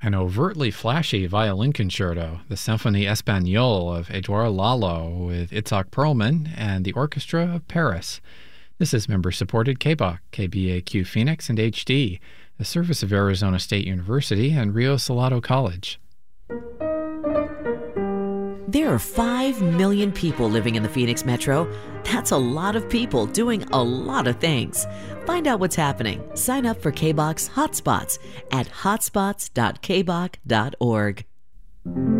An overtly flashy violin concerto, the Symphonie Espagnole of Edouard Lalo with Itzhak Perlman and the Orchestra of Paris. This is member-supported KBOC, KBAQ Phoenix and HD, a service of Arizona State University and Rio Salado College. There are 5 million people living in the Phoenix metro. That's a lot of people doing a lot of things. Find out what's happening. Sign up for KBOC's Hotspots at hotspots.kboc.org.